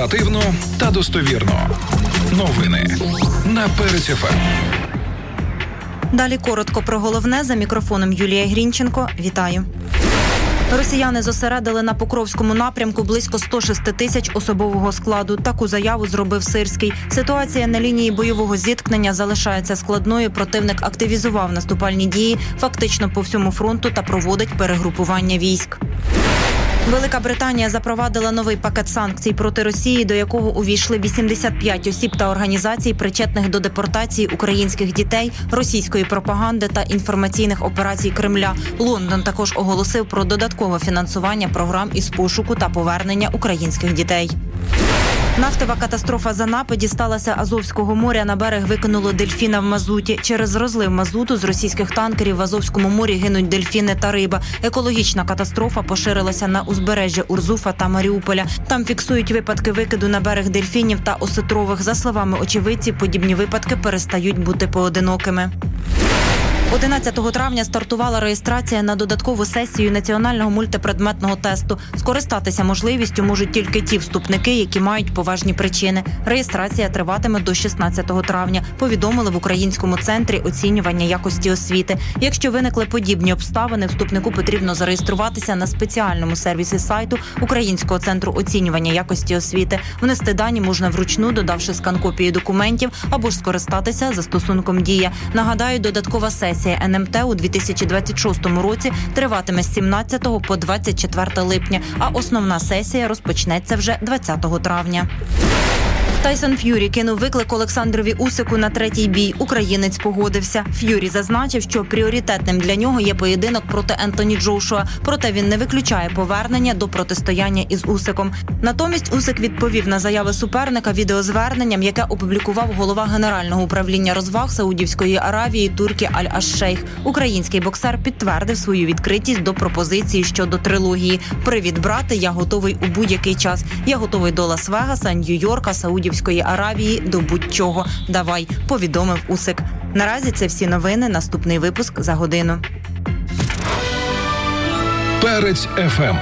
Оперативно та достовірно. Новини на Перець ФМ. Далі коротко про головне. За мікрофоном Юлія Грінченко. Вітаю. Росіяни зосередили на Покровському напрямку близько 106 тисяч особового складу. Таку заяву зробив Сирський. Ситуація на лінії бойового зіткнення залишається складною. Противник активізував наступальні дії фактично по всьому фронту та проводить перегрупування військ. Велика Британія запровадила новий пакет санкцій проти Росії, до якого увійшли 85 осіб та організацій, причетних до депортації українських дітей, російської пропаганди та інформаційних операцій Кремля. Лондон також оголосив про додаткове фінансування програм із пошуку та повернення українських дітей. Нафтова катастрофа Занапи дісталася Азовського моря. На берег викинуло дельфіна в мазуті. Через розлив мазуту з російських танкерів в Азовському морі гинуть дельфіни та риба. Екологічна катастрофа поширилася на узбережжя Урзуфа та Маріуполя. Там фіксують випадки викиду на берег дельфінів та осетрових. За словами очевидців, подібні випадки перестають бути поодинокими. 11 травня стартувала реєстрація на додаткову сесію національного мультипредметного тесту. Скористатися можливістю можуть тільки ті вступники, які мають поважні причини. Реєстрація триватиме до 16 травня, повідомили в Українському центрі оцінювання якості освіти. Якщо виникли подібні обставини, вступнику потрібно зареєструватися на спеціальному сервісі сайту Українського центру оцінювання якості освіти. Внести дані можна вручну, додавши скан копії документів, або ж скористатися застосунком «Дія». Нагадаю, додаткова сесія НМТ у 2026 році триватиме з 17 по 24 липня, а основна сесія розпочнеться вже 20 травня. Тайсон Ф'юрі кинув виклик Олександрові Усику на третій бій. Українець погодився. Ф'юрі зазначив, що пріоритетним для нього є поєдинок проти Ентоні Джошуа, проте він не виключає повернення до протистояння із Усиком. Натомість Усик відповів на заяви суперника відеозверненням, яке опублікував голова Генерального управління розваг Саудівської Аравії Туркі Аль-Аш-Шейх. Український боксер підтвердив свою відкритість до пропозиції щодо трилогії. «Привіт, брате, я готовий у будь-який час. Я готовий до Лас-Вегаса, Нью-Йорка, Саудівської Аравії, до будь-чого. Давай», – повідомив Усик. Наразі це всі новини. Наступний випуск за годину. Перець ФМ.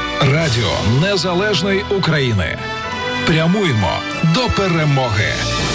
Радіо Незалежної України. Прямуємо до перемоги.